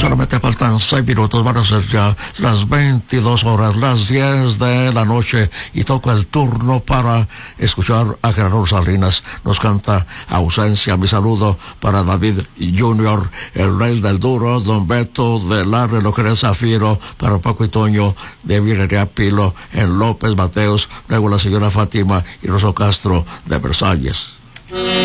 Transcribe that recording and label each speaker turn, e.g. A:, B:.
A: Solamente faltan 6 minutos, van a ser ya las 22 horas, las 10 de la noche, y toca el turno para escuchar a Gerardo Salinas. Nos canta Ausencia. Mi saludo para David Junior, el rey del duro, Don Beto de la Relojería Zafiro, para Paco y Toño de Virrería Pilo, en López Mateos, luego la señora Fátima y Rosso Castro de Versalles.